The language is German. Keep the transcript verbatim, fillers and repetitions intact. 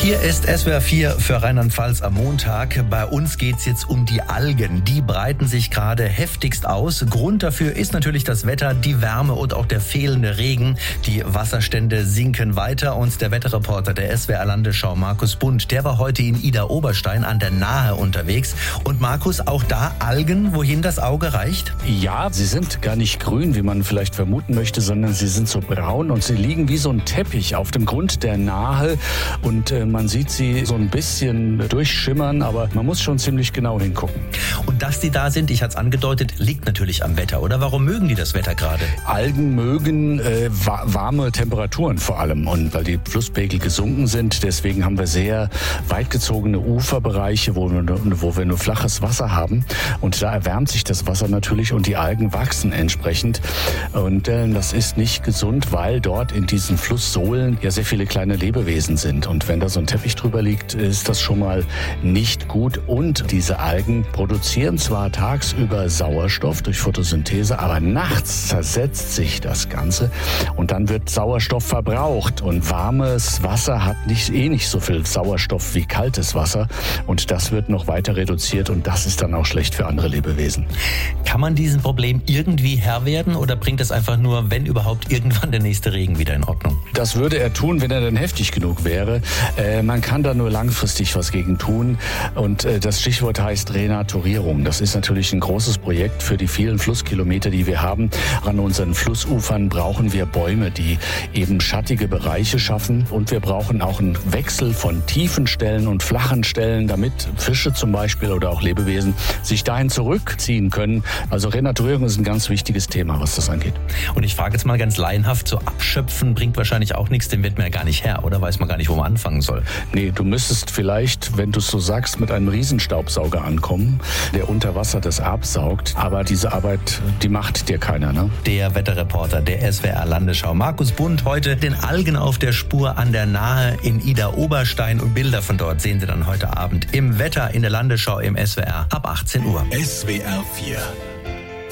Hier ist S W R vier für Rheinland-Pfalz am Montag. Bei uns geht's jetzt um die Algen. Die breiten sich gerade heftigst aus. Grund dafür ist natürlich das Wetter, die Wärme und auch der fehlende Regen. Die Wasserstände sinken weiter und der Wetterreporter der S W R Landesschau, Markus Bund, der war heute in Idar-Oberstein an der Nahe unterwegs. Und Markus, auch da Algen, wohin das Auge reicht? Ja, sie sind gar nicht grün, wie man vielleicht vermuten möchte, sondern sie sind so braun und sie liegen wie so ein Teppich auf dem Grund der Nahe und äh, man sieht sie so ein bisschen durchschimmern, aber man muss schon ziemlich genau hingucken. Und dass die da sind, ich hatte es angedeutet, liegt natürlich am Wetter, oder? Warum mögen die das Wetter gerade? Algen mögen äh, wa- warme Temperaturen vor allem und weil die Flusspegel gesunken sind, deswegen haben wir sehr weit gezogene Uferbereiche, wo wir, wo wir nur flaches Wasser haben und da erwärmt sich das Wasser natürlich und die Algen wachsen entsprechend und äh, das ist nicht gesund, weil dort in diesen Flusssohlen ja sehr viele kleine Lebewesen sind und wenn da so ein Teppich drüber liegt, ist das schon mal nicht gut. Und diese Algen produzieren zwar tagsüber Sauerstoff durch Photosynthese, aber nachts zersetzt sich das Ganze und dann wird Sauerstoff verbraucht. Und warmes Wasser hat nicht, eh nicht so viel Sauerstoff wie kaltes Wasser. Und das wird noch weiter reduziert und das ist dann auch schlecht für andere Lebewesen. Kann man diesem Problem irgendwie Herr werden oder bringt es einfach nur, wenn überhaupt, irgendwann der nächste Regen wieder in Ordnung? Das würde er tun, wenn er dann heftig genug wäre. Äh, man kann da nur langfristig was gegen tun und äh, das Stichwort heißt Renaturierung. Das ist natürlich ein großes Projekt für die vielen Flusskilometer, die wir haben. An unseren Flussufern brauchen wir Bäume, die eben schattige Bereiche schaffen und wir brauchen auch einen Wechsel von tiefen Stellen und flachen Stellen, damit Fische zum Beispiel oder auch Lebewesen sich dahin zurückziehen können. Also Renaturierung ist ein ganz wichtiges Thema, was das angeht. Und ich frage jetzt mal ganz laienhaft, so abschöpfen bringt wahrscheinlich auch nichts, dem wird man ja gar nicht Herr, oder weiß man gar nicht, wo man anfangen soll. Nee, du müsstest vielleicht, wenn du es so sagst, mit einem Riesenstaubsauger ankommen, der unter Wasser das absaugt. Aber diese Arbeit, die macht dir keiner, ne? Der Wetterreporter der S W R Landesschau, Markus Bund, heute den Algen auf der Spur an der Nahe in Idar-Oberstein. Und Bilder von dort sehen Sie dann heute Abend im Wetter in der Landesschau im S W R ab achtzehn Uhr. S W R vier